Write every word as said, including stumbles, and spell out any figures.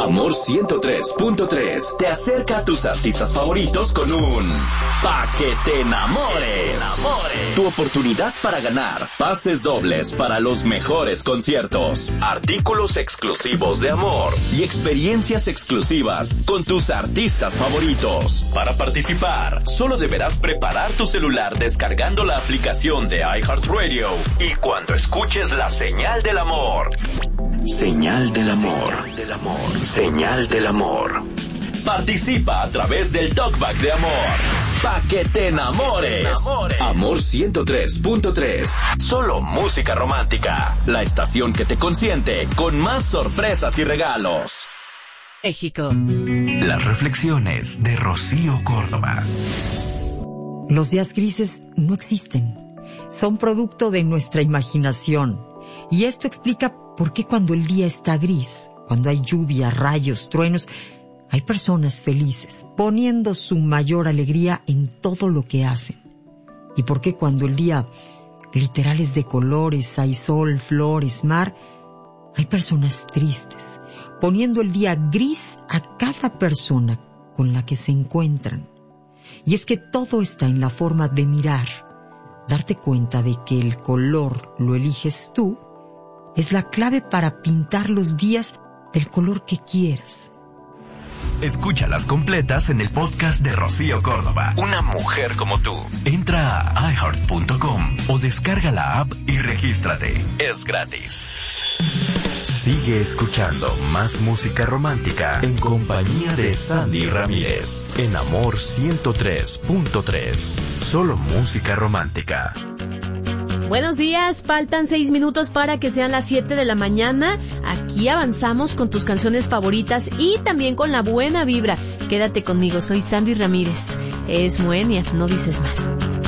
Amor ciento tres punto tres te acerca a tus artistas favoritos con un Pa' que te enamores. Tu oportunidad para ganar pases dobles para los mejores conciertos, artículos exclusivos de Amor y experiencias exclusivas con tus artistas favoritos. Para participar, solo deberás preparar tu celular descargando la aplicación de iHeartRadio y cuando escuches la señal del amor. Señal del amor. Señal del amor. Señal del amor. Participa a través del Talkback de Amor. Pa' que te enamores. Amor ciento tres punto tres. Solo música romántica. La estación que te consiente con más sorpresas y regalos. México. Las reflexiones de Rocío Córdoba. Los días grises no existen. Son producto de nuestra imaginación. Y esto explica por qué cuando el día está gris, cuando hay lluvia, rayos, truenos, hay personas felices, poniendo su mayor alegría en todo lo que hacen. Y por qué cuando el día literal es de colores, hay sol, flores, mar, hay personas tristes, poniendo el día gris a cada persona con la que se encuentran. Y es que todo está en la forma de mirar. Darte cuenta de que el color lo eliges tú es la clave para pintar los días del color que quieras. Escúchalas completas en el podcast de Rocío Córdoba. Una mujer como tú. Entra a i heart punto com o descarga la app y regístrate. Es gratis. Sigue escuchando más música romántica en compañía de Sandy Ramírez. En Amor ciento tres punto tres. Solo música romántica. Buenos días, faltan seis minutos para que sean las siete de la mañana. Aquí avanzamos con tus canciones favoritas y también con la buena vibra. Quédate conmigo, soy Sandy Ramírez. Es Moenia, no dices más.